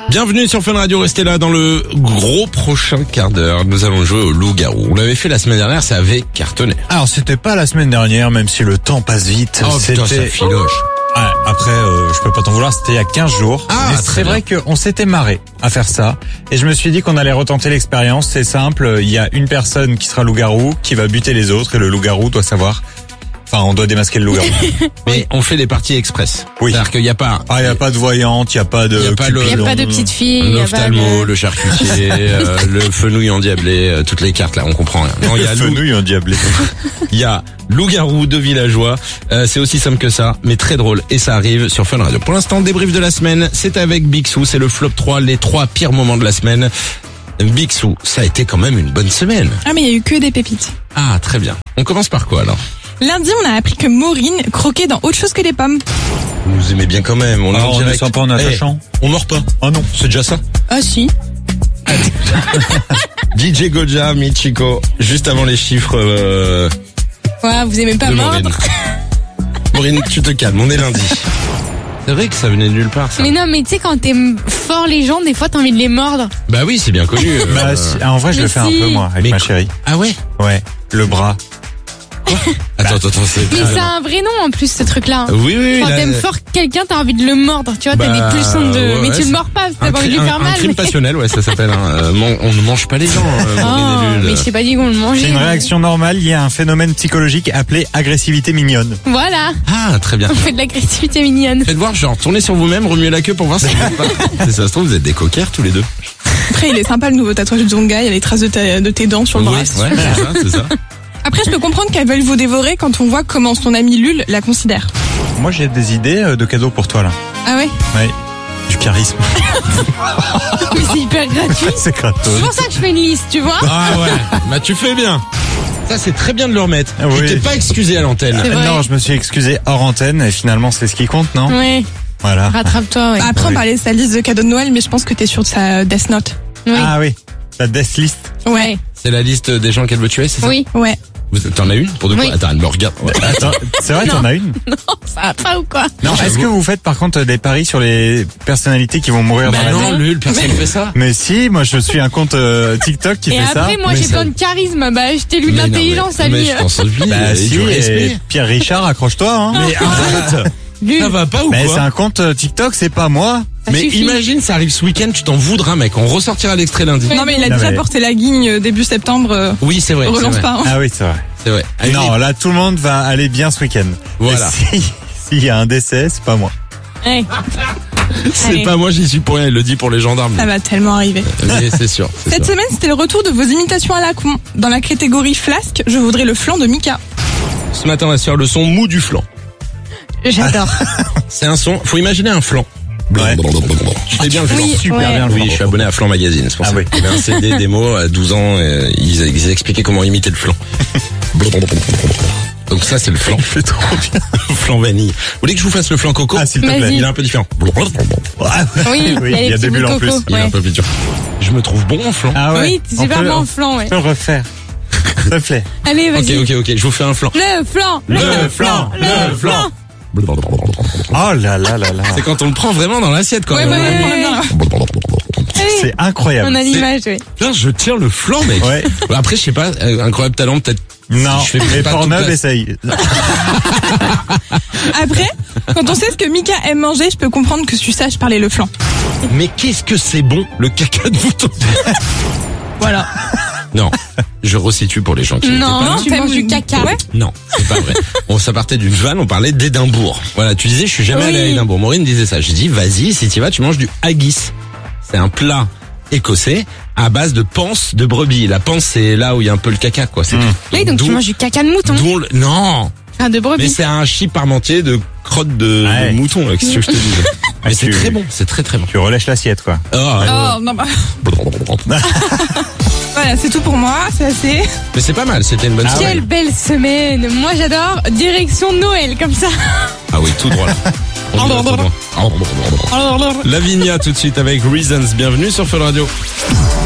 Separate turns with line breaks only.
Bienvenue sur Fun Radio, restez là dans le gros prochain quart d'heure. Nous allons jouer au loup-garou. On l'avait fait la semaine dernière, ça avait cartonné.
Alors c'était pas la semaine dernière, même si le temps passe vite.
Oh putain, ça filoche.
Ouais, après, je peux pas t'en vouloir, c'était il y a 15 jours.
Ah,
mais
très
c'est
bien.
vrai qu'on s'était marré à faire ça. Et je me suis dit qu'on allait retenter l'expérience. C'est simple, il y a une personne qui sera loup-garou, qui va buter les autres, et le loup-garou doit savoir... Enfin, on doit démasquer le loup-garou.
Mais on fait les parties express.
Oui.
C'est-à-dire qu'il n'y a pas...
Ah, il y a pas de voyante, il y a pas de...
Il y a pas le-
Il n'y a pas de petite fille, il y a pas
L'ophtalmo,
de...
le charcutier, le fenouil endiablé, toutes les cartes là, on comprend rien. Non, il y a
fenouil en diablé.
il y a loup-garou de villageois. C'est aussi simple que ça, mais très drôle. Et ça arrive sur Fun Radio. Pour l'instant, débrief de la semaine, c'est avec Bixou, c'est le flop 3, les 3 pires moments de la semaine. Bixou, ça a été quand même une bonne semaine.
Ah mais il y a eu que des pépites.
Ah, très bien. On commence par quoi alors?
Lundi, on a appris que Maureen croquait dans autre chose que des pommes.
Vous nous aimez bien quand même. On est en
on est
direct.
sympa en attachant.
On mord pas.
Oh non.
C'est déjà ça.
Ah si.
DJ Goja, Michiko, juste avant les chiffres
Ouais, vous aimez pas
de Maureen.
mordre.
Maureen, tu te calmes, on est lundi. C'est vrai que ça venait de nulle part, ça.
Mais non, mais tu sais, quand t'aimes fort les gens, des fois t'as envie de les mordre.
Bah oui, c'est bien connu.
Bah, en vrai, je
Mais
le fais un
si.
peu, moi, avec
Mais
ma
quoi
chérie.
Ah ouais?
Ouais. Le bras.
Attends, c'est...
Mais c'est un vrai nom en plus, ce truc-là.
Oui, oui,
Quand
là,
t'aimes fort quelqu'un, t'as envie de le mordre. Tu vois, t'as
Bah,
des pulsions de...
ouais,
mais tu
c'est-
le mords pas, t'as
un
pas envie de lui
cri-
faire
un
mal.
crime
mais-
passionnel, ouais, ça s'appelle. On ne mange pas les gens,
Oh,
Maureen et Lul.
mais je t'ai pas dit qu'on le mangeait.
C'est une réaction normale liée à un phénomène psychologique appelé agressivité mignonne.
Voilà,
Ah, très bien.
on fait de l'agressivité mignonne.
Faites voir, genre, tournez sur vous-même, remuez la queue pour voir si vous êtes pas. Si ça se trouve, vous êtes des coquères tous les deux.
Après, il est sympa le nouveau tatouage de Zonga, il y a les traces de tes dents sur le bras.
Ouais,
c'est
ouais,
super.
c'est ça.
Après, je peux comprendre qu'elle veuille vous dévorer quand on voit comment son ami Lul la considère.
Moi, j'ai des idées de cadeaux pour toi, là.
Ah ouais?
Ouais. Du charisme.
Mais c'est hyper gratuit.
C'est
C'est
gratos.
pour ça que je fais une liste, tu vois.
Ah ouais, bah tu fais bien. Ça, c'est très bien de le remettre.
Ah
Tu
oui.
t'es pas excusé à l'antenne.
C'est vrai.
Non, je me suis excusé hors antenne et finalement, c'est ce qui compte, non?
Ouais,
Voilà.
rattrape-toi, ouais.
Après, on
Oui.
parlait de sa liste de cadeaux de Noël, mais je pense que t'es sur sa Death Note.
Oui.
Ah oui. La death list.
Ouais.
C'est la liste des gens qu'elle veut tuer, c'est ça?
Oui.
Ouais.
T'en as une pour de quoi?
Oui.
Attends, elle me regarde.
Attends, c'est vrai, t'en as une?
Ça va pas ou quoi?
Non, est-ce que vous faites par contre des paris sur les personnalités qui vont mourir
Bah
dans
non,
l'année?
Lul, personne fait ça.
Mais si, moi je suis un compte TikTok qui
Et
fait ça.
après, moi,
mais
j'ai
ça-
plein de charisme. Bah, je t'ai lu de
Mais non,
l'intelligence
mais-
à
mais
lui.
je t'en supplie,
Bah
et
si,
du
et
respect.
Pierre Richard, accroche-toi, hein.
Mais arrête.
Lui,
Ça va pas ou
Mais c'est
quoi?
un compte TikTok, c'est pas moi.
ça
Mais
suffit.
imagine, ça arrive ce week-end, tu t'en voudras, mec. On ressortira l'extrait lundi.
Non, mais il a
Non,
déjà
mais-
porté la guigne début septembre.
Oui, c'est vrai. c'est
Relance
vrai.
pas. Hein.
Ah oui, c'est vrai.
C'est vrai.
Non, là tout le monde va aller bien ce week-end.
Voilà.
Mais s'il y a un décès, c'est pas moi.
Ouais.
C'est
Allez.
pas moi, j'y suis pour rien. Il le dit pour les gendarmes.
Ça va tellement arriver.
Mais c'est sûr. c'est
Cette
sûr.
semaine, c'était le retour de vos imitations à la con. Dans la catégorie flasque, je voudrais le flanc de Mika.
Ce matin, on va se faire le son mou du flanc.
J'adore.
C'est un son. Faut imaginer un flanc.
Ouais.
Je fais bien le flanc.
Oui,
Super
ouais.
bien le
Oui,
flanc.
je suis abonné à Flanc Magazine, c'est pour
Ah
ça.
oui.
Il y avait un CD démo à 12 ans, ils expliquaient comment imiter le flanc. Donc ça, c'est le flanc.
C'est trop bien.
Flanc vanille. Vous voulez que je vous fasse le flanc coco?
Ah, s'il te
Vas-y.
plaît.
Il est un peu différent.
Oui,
Oui,
les
il y a
petits
des bulles
bouts de
en plus.
coco,
Il est
ouais.
un peu plus dur. Je me trouve bon en flanc.
Ah ouais.
Oui, t'es super bon en flanc, ouais.
On peut le refaire. S'il te plaît.
Allez,
Ok,
vas-y.
ok, je vous fais un flanc.
Le flanc,
Le flanc, le flanc.
Oh là là là là.
C'est quand on le prend vraiment dans l'assiette, quoi.
Ouais, ouais, ouais, prends-le bien, là.
C'est incroyable.
On a l'image, oui.
Putain, je tire le flanc, mec.
Ouais.
Après, je sais pas, incroyable talent, peut-être.
Non,
Je fais
mais
pas toute
Pornhub
la-
essaye.
Après, quand on sait ce que Mika aime manger, je peux comprendre que tu saches parler le flanc.
Mais qu'est-ce que c'est bon, le caca de mouton.
Voilà.
Non, je resitue pour les gens qui n'étaient
Non,
pas là.
non, tu
t'aimes
manges du caca.
Ouais.
Non, c'est pas vrai. Ça partait d'une vanne, on parlait d'Édimbourg. Voilà, tu disais, je suis jamais
Oui.
allé à Édimbourg. Maureen disait ça. J'ai dit, vas-y, si tu vas, tu manges du haggis. C'est un plat écossais à base de panse de brebis. La panse, c'est là où il y a un peu le caca, quoi. C'est tout.
Oui, donc tu
D'où-
manges du caca de mouton.
d'où non,
Enfin, de
mais
brebis.
c'est un chip parmentier de crotte de
Ouais.
mouton, là, qu'est-ce que je te dis. Mais c'est
tu-
très bon, c'est très très bon.
Tu relèches l'assiette, quoi.
Oh, non, bah. Voilà, c'est tout pour moi, c'est assez.
Mais c'est pas mal, c'était une bonne
Ah
semaine.
Quelle belle semaine. Moi, j'adore. Direction Noël, comme ça.
Ah oui, tout droit là. On dirait tout droit. Lavinia tout de suite avec Reasons. Bienvenue sur Fun Radio.